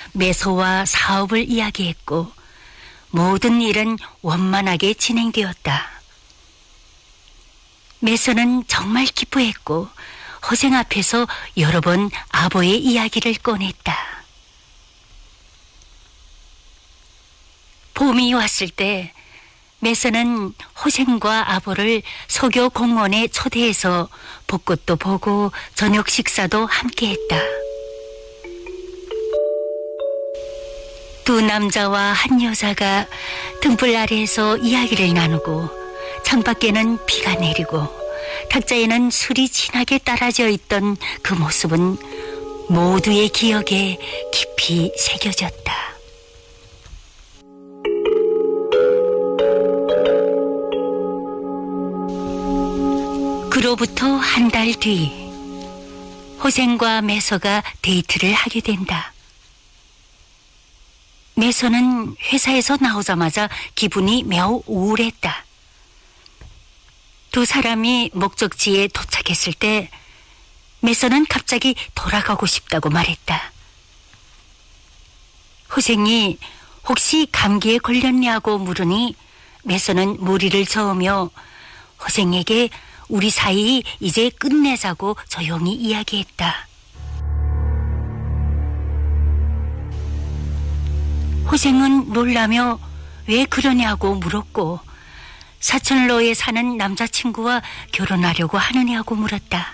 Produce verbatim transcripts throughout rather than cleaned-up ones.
매소와 사업을 이야기했고 모든 일은 원만하게 진행되었다. 매소는 정말 기뻐했고 호생 앞에서 여러 번 아버의 이야기를 꺼냈다. 봄이 왔을 때 매소는 호생과 아버를 소교 공원에 초대해서 벚꽃도 보고 저녁 식사도 함께했다. 두 남자와 한 여자가 등불 아래에서 이야기를 나누고 창밖에는 비가 내리고 탁자에는 술이 진하게 따라져 있던 그 모습은 모두의 기억에 깊이 새겨졌다. 그로부터 한 달 뒤 호생과 매서가 데이트를 하게 된다. 매서는 회사에서 나오자마자 기분이 매우 우울했다. 두 사람이 목적지에 도착했을 때 매서는 갑자기 돌아가고 싶다고 말했다. 호생이 혹시 감기에 걸렸냐고 물으니 매서는 머리를 저으며 호생에게 우리 사이 이제 끝내자고 조용히 이야기했다. 호생은 놀라며 왜 그러냐고 물었고 사천로에 사는 남자친구와 결혼하려고 하느냐고 물었다.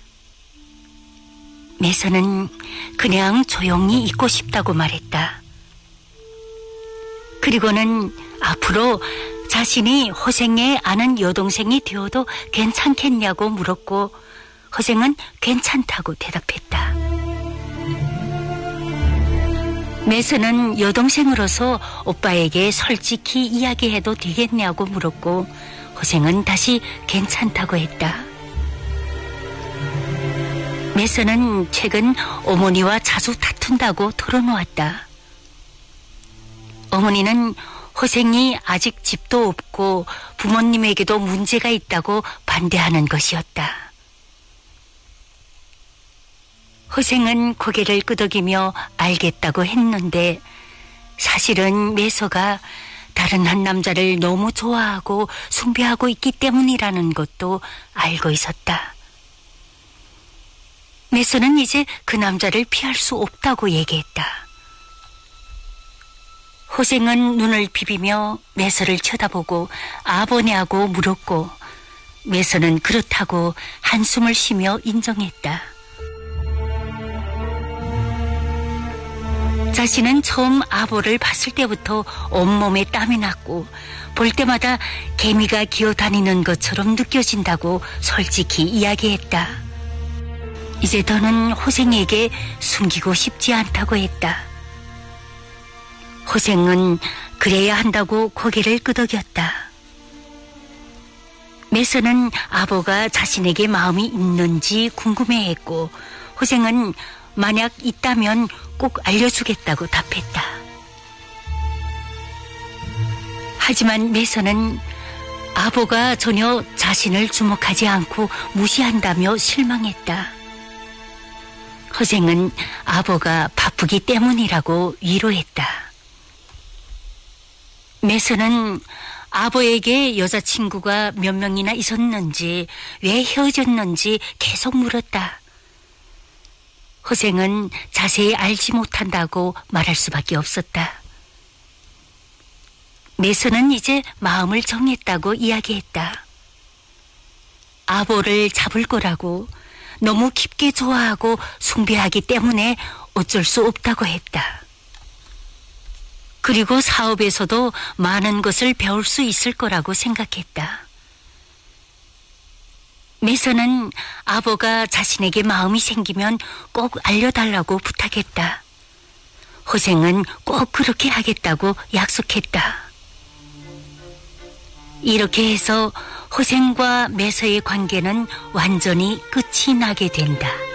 매서는 그냥 조용히 있고 싶다고 말했다. 그리고는 앞으로 자신이 호생의 아는 여동생이 되어도 괜찮겠냐고 물었고 호생은 괜찮다고 대답했다. 매서는 여동생으로서 오빠에게 솔직히 이야기해도 되겠냐고 물었고 호생은 다시 괜찮다고 했다. 매서는 최근 어머니와 자주 다툰다고 털어놓았다. 어머니는 호생이 아직 집도 없고 부모님에게도 문제가 있다고 반대하는 것이었다. 호생은 고개를 끄덕이며 알겠다고 했는데 사실은 매서가 다른 한 남자를 너무 좋아하고 숭배하고 있기 때문이라는 것도 알고 있었다. 매서는 이제 그 남자를 피할 수 없다고 얘기했다. 호생은 눈을 비비며 매서를 쳐다보고 아버냐고 물었고 매서는 그렇다고 한숨을 쉬며 인정했다. 자신은 처음 아버를 봤을 때부터 온몸에 땀이 났고 볼 때마다 개미가 기어다니는 것처럼 느껴진다고 솔직히 이야기했다. 이제 더는 호생에게 숨기고 싶지 않다고 했다. 호생은 그래야 한다고 고개를 끄덕였다. 매서는 아버가 자신에게 마음이 있는지 궁금해했고 호생은 만약 있다면 꼭 알려주겠다고 답했다. 하지만 매서는 아버가 전혀 자신을 주목하지 않고 무시한다며 실망했다. 호생은 아버가 바쁘기 때문이라고 위로했다. 매서는 아버에게 여자친구가 몇 명이나 있었는지 왜 헤어졌는지 계속 물었다. 호생은 자세히 알지 못한다고 말할 수밖에 없었다. 매서는 이제 마음을 정했다고 이야기했다. 아버를 잡을 거라고 너무 깊게 좋아하고 숭배하기 때문에 어쩔 수 없다고 했다. 그리고 사업에서도 많은 것을 배울 수 있을 거라고 생각했다. 매서는 아버가 자신에게 마음이 생기면 꼭 알려달라고 부탁했다. 호생은 꼭 그렇게 하겠다고 약속했다. 이렇게 해서 호생과 매서의 관계는 완전히 끝이 나게 된다.